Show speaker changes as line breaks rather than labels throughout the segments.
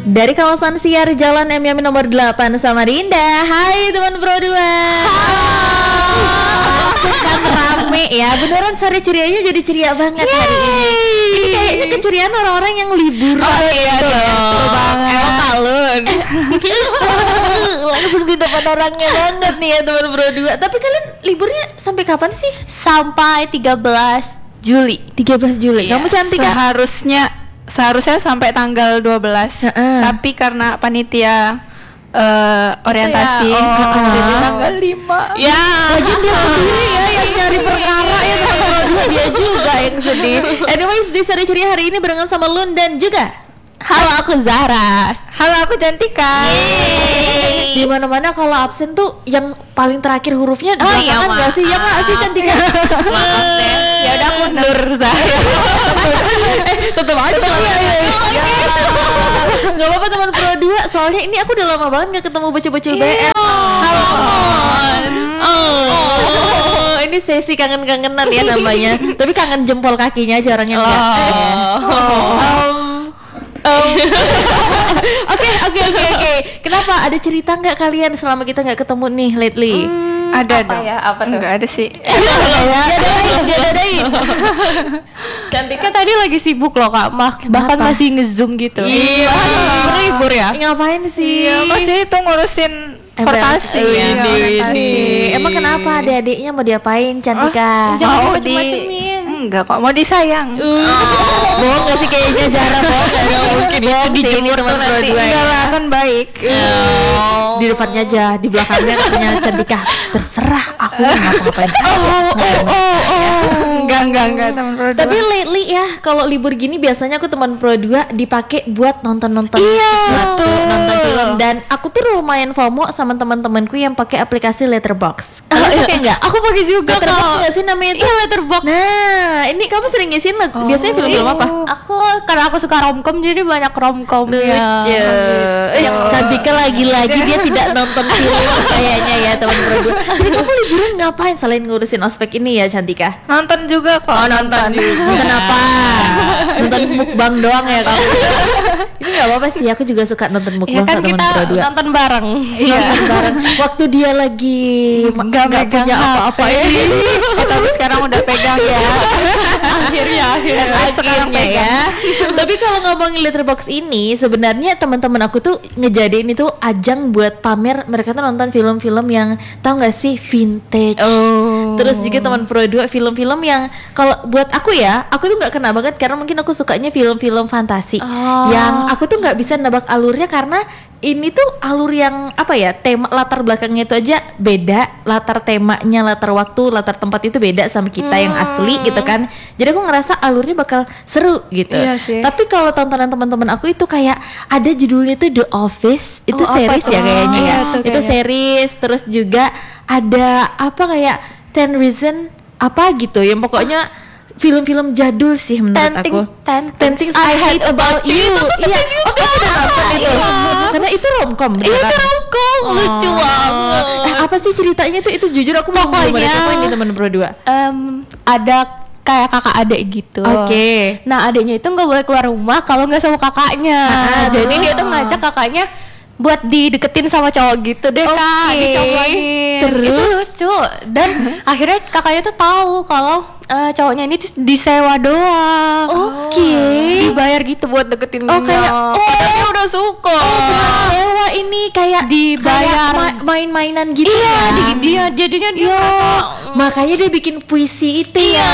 Dari kawasan Siar Jalan M Yamin nomor 8 Samarinda. Hai teman Pro 2. Sedang rame ya. Beneran sore cerianya jadi ceria banget hari ini. Ini kayaknya keceriaan orang-orang yang libur.
Oh iya dong. Emang kalun.
Langsung di depan orangnya banget nih ya teman Pro 2. Tapi kalian liburnya sampai kapan sih?
Sampai 13 Juli.
13 Juli. Kamu cantik kan?
Seharusnya sampai tanggal 12. Tapi karena panitia orientasi jadi tanggal 5.
Ya, lagi dia sendiri ya yang nyari perkara ya sama dia juga yang sedih. Anyways, di seri ceria hari ini barengan sama Lun dan juga
Halo, aku Zahra.
Halo, aku Cantika.
Di mana-mana kalau absen tuh yang paling terakhir hurufnya di
iya,
belakang nggak sih? Ya nggak sih Cantika?
Maaf deh. Ya udah aku mundur Zahra.
Tetep aja nggak apa-apa teman Pro 2. Soalnya ini aku udah lama banget nggak ketemu bocil-bocil BS. Halo ini sesi kangen-kangenan ya namanya. Tapi kangen jempol kakinya aja orangnya enggak. Oke. Kenapa? Ada cerita nggak kalian selama kita nggak ketemu nih lately?
Ada dong.
Apa tuh?
Enggak ada sih.
Diadain.
Cantika tadi lagi sibuk loh Kak. Bahkan masih nge-zoom gitu.
Iya.
Libur ya?
Ngapain sih?
Masih itu ngurusin portasi.
Emang kenapa adik-adiknya mau diapain Cantika?
Jangan macem-macemin.
Enggak kok, mau disayang.
Bohong gak sih kayaknya Zahra? Bohong gak ada mungkin ya dijemur teman Pro 2.
Enggak lah, kan baik.
Di depannya aja, di belakangnya katanya Cantika. Terserah aku mau ngapa-ngapain aja.
Enggak teman Pro 2.
Tapi lately ya, kalau libur gini biasanya aku teman Pro 2 dipakai buat nonton-nonton sesuatu, nonton film. Dan aku tuh lumayan FOMO sama teman-temanku yang pakai aplikasi Letterboxd. Kalian pakai nggak?
Aku pakai juga
Letterboxd nggak sih namanya itu?
Iya, Letterboxd.
Nah, ini kamu sering ngisiin biasanya film-film apa?
Karena aku suka romcom jadi banyak romcom ya.
Lucu. Cantika lagi-lagi dia tidak nonton film kayaknya ya teman Pro 2. Jadi kamu liburan ngapain selain ngurusin ospek ini ya Cantika?
Nonton juga kok.
Nonton apa? Nonton mukbang doang ya kamu? Ini nggak apa-apa sih, aku juga suka nonton mukbang
kan
sama teman Pro 2.
nonton bareng.
Nonton bareng. Waktu dia lagi nggak punya apa-apa ini.
Tapi sekarang udah pegang ya.
Akhirnya ya. Tapi kalau ngomongin Letterboxd ini, sebenarnya teman-teman aku tuh ngejadiin itu ajang buat pamer mereka tuh nonton film-film yang tahu nggak sih vintage. Terus juga teman Pro 2 film-film yang kalau buat aku ya, aku tuh nggak kena banget karena mungkin aku sukanya film-film fantasi. Yang aku tuh nggak bisa nebak alurnya karena ini tuh alur yang apa ya, tema latar belakangnya itu aja beda, latar temanya, latar waktu, latar tempat itu beda sama kita yang asli gitu kan. Jadi aku ngerasa alurnya bakal seru gitu.
Iya sih.
Tapi kalau tontonan teman-teman aku itu kayak ada judulnya tuh The Office, itu series ya kayaknya ya. Itu series, terus juga ada apa kayak 10 Reason apa gitu, yang pokoknya film-film jadul sih menurut aku. 10 Things I Hate About You. Iya, aku udah nonton itu. Karena itu romcom. Iya, itu romcom. Lucu banget. Apa sih ceritanya tuh? Itu jujur aku mau mereka main di teman Pro 2.
Ada kayak kakak adik gitu.
Oke.
Nah adiknya itu nggak boleh keluar rumah kalau nggak sama kakaknya. Jadi dia tuh ngajak kakaknya buat dideketin sama cowok gitu deh Kak, dicobain.
Terus?
Itu lucu. Dan akhirnya kakaknya tuh tahu kalau cowoknya ini tuh disewa doang. Dibayar gitu buat deketin dia. Katanya udah suka.
Sewa ini kayak
dibayar
kayak main-mainan gitu.
Iya, dia jadinya dia.
Makanya dia bikin puisi itu ya.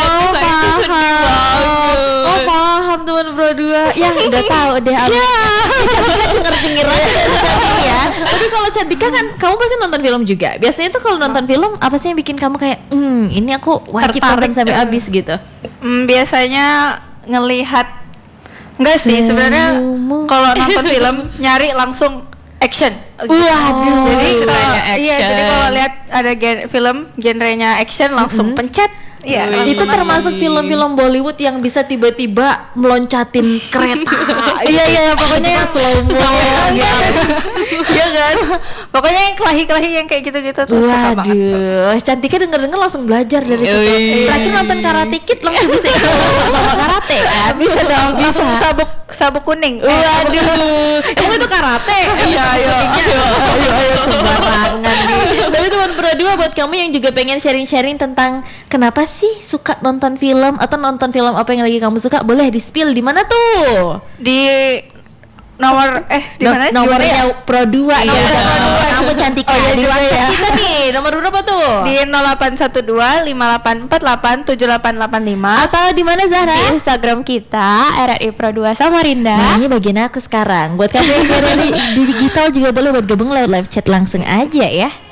Paham teman Pro 2. Ya udah tahu deh. Cantika denger-denger aja dari tadi ya. Tapi kalau Cantika kan kamu pasti nonton film juga. Biasanya tuh kalau nonton film apa sih yang bikin kamu kayak ini aku wajib nonton sampai habis gitu?
Biasanya ngelihat enggak sih sebenarnya kalau nonton film nyari langsung action.
Waduh.
Jadi
sukanya action.
Iya, jadi kalau lihat ada film genrenya action langsung pencet. Iya,
itu termasuk film-film Bollywood yang bisa tiba-tiba meloncatin kereta.
Iya, pokoknya yang
slow mo. Iya kan?
Pokoknya yang kelahi-kelahi yang kayak gitu-gitu tuh suka banget.
Waduh, Cantika denger-denger langsung belajar dari situ. Terakhir nonton Karate Kid langsung bisa ikut lomba karate kan?
Bisa dong, bisa sabuk kuning.
Waduh, karate.
Iya, ayo sembarangan nih.
Tapi teman berdua, buat kamu yang juga pengen sharing-sharing tentang kenapa sih suka nonton film atau nonton film apa yang lagi kamu suka, boleh di-spill di mana tuh?
Di nomor di mana?
Nomornya Pro 2.
Iya.
Kamu cantik di WhatsApp kita nih. Nomor berapa tuh?
Di 0812-584-787885.
Atau di mana Zahra?
Di Instagram kita RRI Pro 2 Samarinda.
Nah, ini bagian aku sekarang. Buat kamu yang dari digital juga boleh buat gabung lewat live chat langsung aja ya.